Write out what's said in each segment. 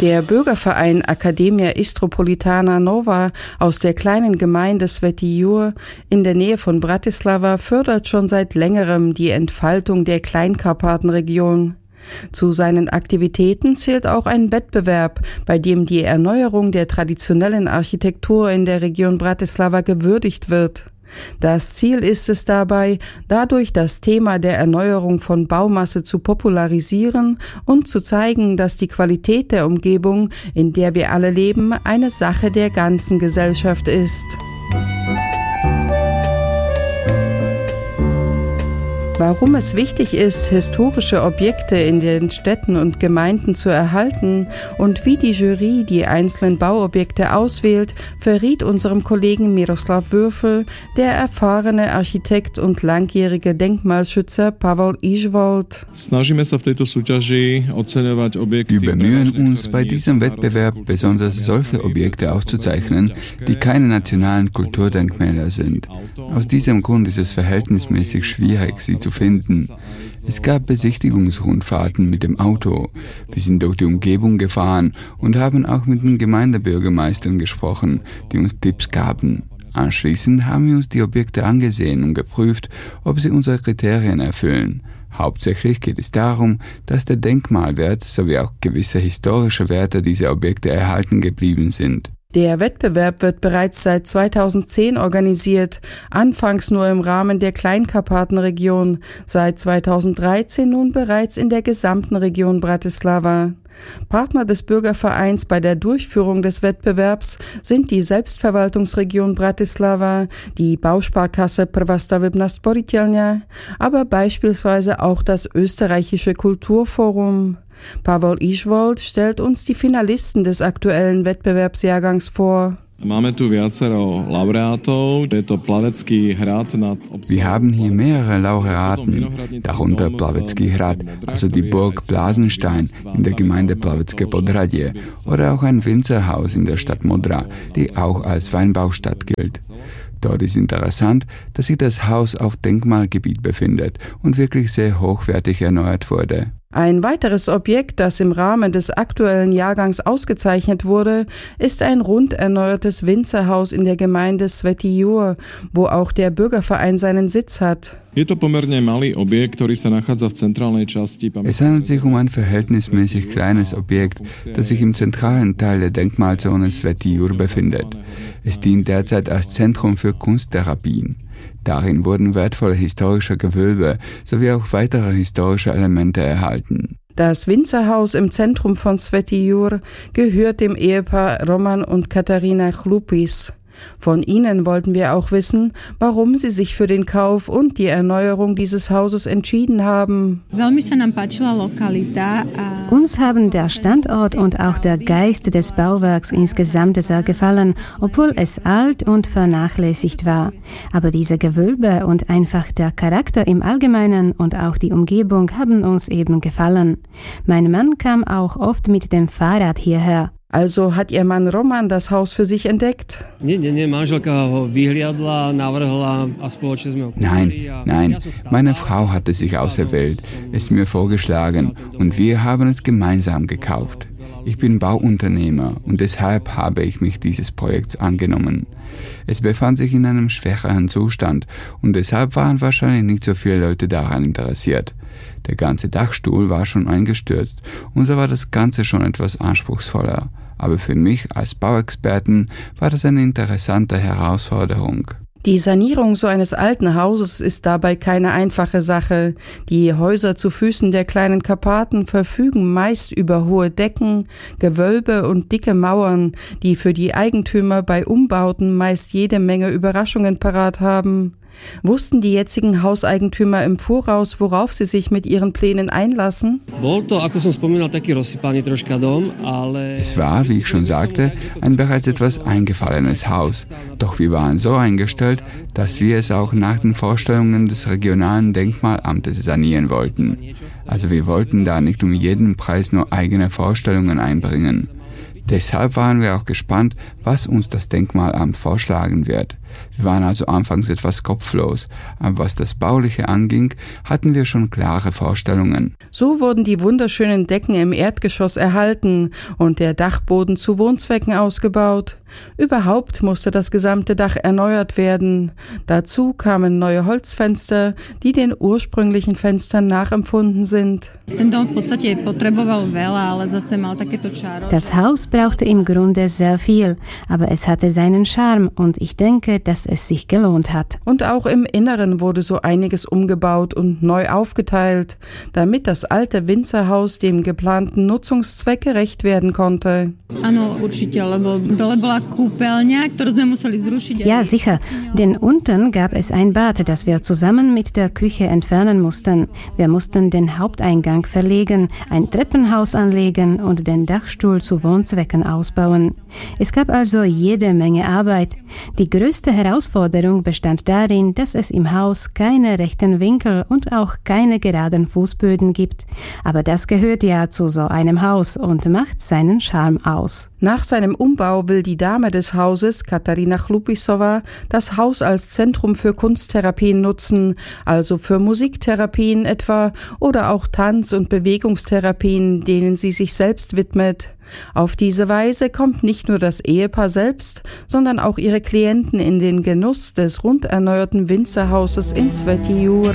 Der Bürgerverein Academia Istropolitana Nova aus der kleinen Gemeinde Svätý Jur in der Nähe von Bratislava fördert schon seit längerem die Entfaltung der Kleinkarpatenregion. Zu seinen Aktivitäten zählt auch ein Wettbewerb, bei dem die Erneuerung der traditionellen Architektur in der Region Bratislava gewürdigt wird. Das Ziel ist es dabei, dadurch das Thema der Erneuerung von Baumasse zu popularisieren und zu zeigen, dass die Qualität der Umgebung, in der wir alle leben, eine Sache der ganzen Gesellschaft ist. Warum es wichtig ist, historische Objekte in den Städten und Gemeinden zu erhalten und wie die Jury die einzelnen Bauobjekte auswählt, verriet unserem Kollegen Miroslav Würfel der erfahrene Architekt und langjährige Denkmalschützer Pavel Ižvold. Wir bemühen uns, bei diesem Wettbewerb besonders solche Objekte auszuzeichnen, die keine nationalen Kulturdenkmäler sind. Aus diesem Grund ist es verhältnismäßig schwierig, sie zu finden. Es gab Besichtigungsrundfahrten mit dem Auto. Wir sind durch die Umgebung gefahren und haben auch mit den Gemeindebürgermeistern gesprochen, die uns Tipps gaben. Anschließend haben wir uns die Objekte angesehen und geprüft, ob sie unsere Kriterien erfüllen. Hauptsächlich geht es darum, dass der Denkmalwert sowie auch gewisse historische Werte dieser Objekte erhalten geblieben sind. Der Wettbewerb wird bereits seit 2010 organisiert, anfangs nur im Rahmen der Kleinkarpatenregion, seit 2013 nun bereits in der gesamten Region Bratislava. Partner des Bürgervereins bei der Durchführung des Wettbewerbs sind die Selbstverwaltungsregion Bratislava, die Bausparkasse Prva stavebná sporiteľňa, aber beispielsweise auch das österreichische Kulturforum. Pavel Ižvold stellt uns die Finalisten des aktuellen Wettbewerbsjahrgangs vor. Wir haben hier mehrere Laureaten, darunter Plavecký hrad, also die Burg Blasenstein in der Gemeinde Plavecké Podhradie, oder auch ein Winzerhaus in der Stadt Modra, die auch als Weinbaustadt gilt. Dort ist interessant, dass sich das Haus auf Denkmalgebiet befindet und wirklich sehr hochwertig erneuert wurde. Ein weiteres Objekt, das im Rahmen des aktuellen Jahrgangs ausgezeichnet wurde, ist ein rund erneuertes Winzerhaus in der Gemeinde Svätý Jur, wo auch der Bürgerverein seinen Sitz hat. Es handelt sich um ein verhältnismäßig kleines Objekt, das sich im zentralen Teil der Denkmalzone Svätý Jur befindet. Es dient derzeit als Zentrum für Kunsttherapien. Darin wurden wertvolle historische Gewölbe sowie auch weitere historische Elemente erhalten. Das Winzerhaus im Zentrum von Svätý Jur gehört dem Ehepaar Roman und Katarina Chlupis. Von ihnen wollten wir auch wissen, warum sie sich für den Kauf und die Erneuerung dieses Hauses entschieden haben. Uns haben der Standort und auch der Geist des Bauwerks insgesamt sehr gefallen, obwohl es alt und vernachlässigt war. Aber diese Gewölbe und einfach der Charakter im Allgemeinen und auch die Umgebung haben uns eben gefallen. Mein Mann kam auch oft mit dem Fahrrad hierher. Also hat ihr Mann Roman das Haus für sich entdeckt? Nein, meine Frau hatte sich auserwählt, es mir vorgeschlagen und wir haben es gemeinsam gekauft. Ich bin Bauunternehmer und deshalb habe ich mich dieses Projekts angenommen. Es befand sich in einem schwächeren Zustand und deshalb waren wahrscheinlich nicht so viele Leute daran interessiert. Der ganze Dachstuhl war schon eingestürzt und so war das Ganze schon etwas anspruchsvoller. Aber für mich als Bauexperten war das eine interessante Herausforderung. Die Sanierung so eines alten Hauses ist dabei keine einfache Sache. Die Häuser zu Füßen der kleinen Karpaten verfügen meist über hohe Decken, Gewölbe und dicke Mauern, die für die Eigentümer bei Umbauten meist jede Menge Überraschungen parat haben. Wussten die jetzigen Hauseigentümer im Voraus, worauf sie sich mit ihren Plänen einlassen? Es war, wie ich schon sagte, ein bereits etwas eingefallenes Haus. Doch wir waren so eingestellt, dass wir es auch nach den Vorstellungen des regionalen Denkmalamtes sanieren wollten. Also wir wollten da nicht um jeden Preis nur eigene Vorstellungen einbringen. Deshalb waren wir auch gespannt, was uns das Denkmalamt vorschlagen wird. Wir waren also anfangs etwas kopflos, aber was das Bauliche anging, hatten wir schon klare Vorstellungen. So wurden die wunderschönen Decken im Erdgeschoss erhalten und der Dachboden zu Wohnzwecken ausgebaut. Überhaupt musste das gesamte Dach erneuert werden. Dazu kamen neue Holzfenster, die den ursprünglichen Fenstern nachempfunden sind. Das Haus brauchte im Grunde sehr viel, aber es hatte seinen Charme und ich denke, dass es sich gelohnt hat. Und auch im Inneren wurde so einiges umgebaut und neu aufgeteilt, damit das alte Winzerhaus dem geplanten Nutzungszweck gerecht werden konnte. Ja, sicher, denn unten gab es ein Bad, das wir zusammen mit der Küche entfernen mussten. Wir mussten den Haupteingang verlegen, ein Treppenhaus anlegen und den Dachstuhl zu Wohnzwecken ausbauen. Es gab also jede Menge Arbeit. Die größte Herausforderung bestand darin, dass es im Haus keine rechten Winkel und auch keine geraden Fußböden gibt. Aber das gehört ja zu so einem Haus und macht seinen Charme aus. Nach seinem Umbau will die Dame des Hauses, Katarina Chlupisowa, das Haus als Zentrum für Kunsttherapien nutzen, also für Musiktherapien etwa oder auch Tanz- und Bewegungstherapien, denen sie sich selbst widmet. Auf diese Weise kommt nicht nur das Ehepaar selbst, sondern auch ihre Klienten in den Genuss des rund erneuerten Winzerhauses in Svätý Jur.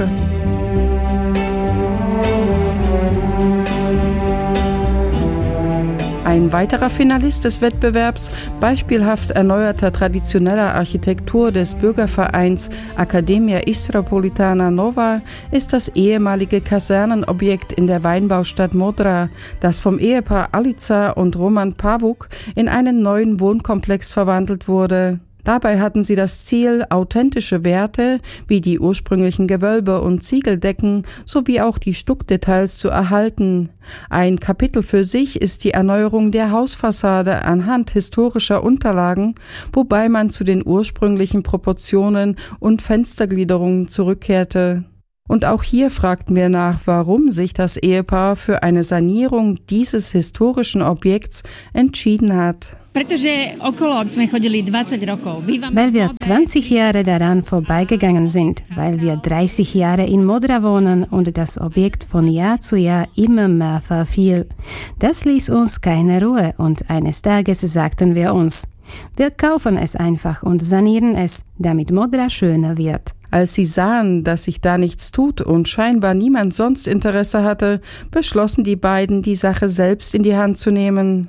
Ein weiterer Finalist des Wettbewerbs, beispielhaft erneuerter traditioneller Architektur des Bürgervereins Akademia Istropolitana Nova, ist das ehemalige Kasernenobjekt in der Weinbaustadt Modra, das vom Ehepaar Alica und Roman Pavuk in einen neuen Wohnkomplex verwandelt wurde. Dabei hatten sie das Ziel, authentische Werte wie die ursprünglichen Gewölbe und Ziegeldecken sowie auch die Stuckdetails zu erhalten. Ein Kapitel für sich ist die Erneuerung der Hausfassade anhand historischer Unterlagen, wobei man zu den ursprünglichen Proportionen und Fenstergliederungen zurückkehrte. Und auch hier fragten wir nach, warum sich das Ehepaar für eine Sanierung dieses historischen Objekts entschieden hat. Weil wir 20 Jahre daran vorbeigegangen sind, weil wir 30 Jahre in Modra wohnen und das Objekt von Jahr zu Jahr immer mehr verfiel. Das ließ uns keine Ruhe und eines Tages sagten wir uns, wir kaufen es einfach und sanieren es, damit Modra schöner wird. Als sie sahen, dass sich da nichts tut und scheinbar niemand sonst Interesse hatte, beschlossen die beiden, die Sache selbst in die Hand zu nehmen.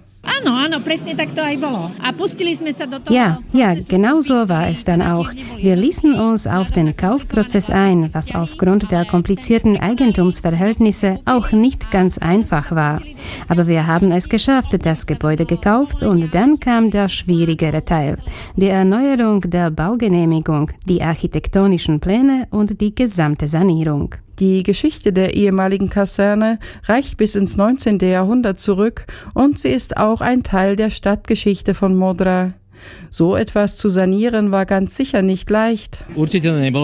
Ja, genau so war es dann auch. Wir ließen uns auf den Kaufprozess ein, was aufgrund der komplizierten Eigentumsverhältnisse auch nicht ganz einfach war. Aber wir haben es geschafft, das Gebäude gekauft und dann kam der schwierigere Teil, die Erneuerung der Baugenehmigung, die architektonischen Pläne und die gesamte Sanierung. Die Geschichte der ehemaligen Kaserne reicht bis ins 19. Jahrhundert zurück und sie ist auch ein Teil der Stadtgeschichte von Modra. So etwas zu sanieren war ganz sicher nicht leicht. Das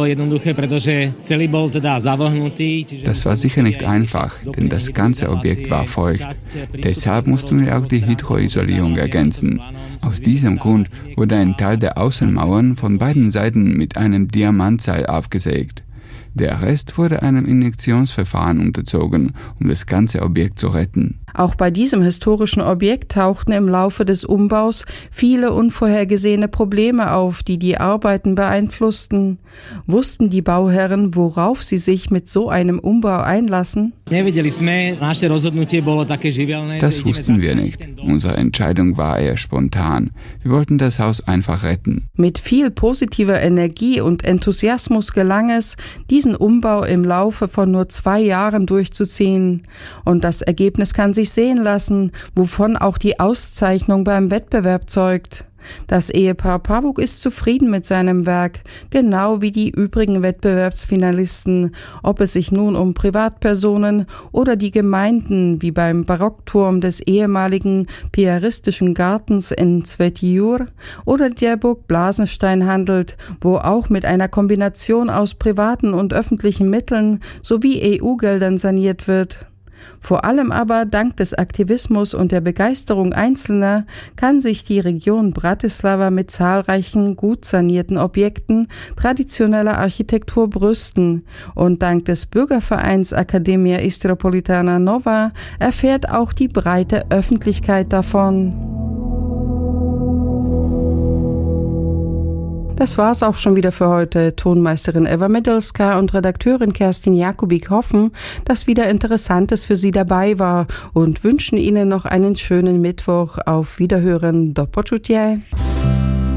war sicher nicht einfach, denn das ganze Objekt war feucht. Deshalb mussten wir auch die Hydroisolierung ergänzen. Aus diesem Grund wurde ein Teil der Außenmauern von beiden Seiten mit einem Diamantseil aufgesägt. Der Rest wurde einem Injektionsverfahren unterzogen, um das ganze Objekt zu retten. Auch bei diesem historischen Objekt tauchten im Laufe des Umbaus viele unvorhergesehene Probleme auf, die die Arbeiten beeinflussten. Wussten die Bauherren, worauf sie sich mit so einem Umbau einlassen? Das wussten wir nicht. Unsere Entscheidung war eher spontan. Wir wollten das Haus einfach retten. Mit viel positiver Energie und Enthusiasmus gelang es, diesen Umbau im Laufe von nur 2 Jahren durchzuziehen. Und das Ergebnis kann sich sehen lassen, wovon auch die Auszeichnung beim Wettbewerb zeugt. Das Ehepaar Pavuk ist zufrieden mit seinem Werk, genau wie die übrigen Wettbewerbsfinalisten, ob es sich nun um Privatpersonen oder die Gemeinden wie beim Barockturm des ehemaligen piaristischen Gartens in Svätý Jur oder der Burg Blasenstein handelt, wo auch mit einer Kombination aus privaten und öffentlichen Mitteln sowie EU-Geldern saniert wird. Vor allem aber dank des Aktivismus und der Begeisterung Einzelner kann sich die Region Bratislava mit zahlreichen gut sanierten Objekten traditioneller Architektur brüsten. Und dank des Bürgervereins Academia Istropolitana Nova erfährt auch die breite Öffentlichkeit davon. Das war's auch schon wieder für heute. Tonmeisterin Eva Medelska und Redakteurin Kerstin Jakubik hoffen, dass wieder Interessantes für Sie dabei war und wünschen Ihnen noch einen schönen Mittwoch. Auf Wiederhören. Do počutia.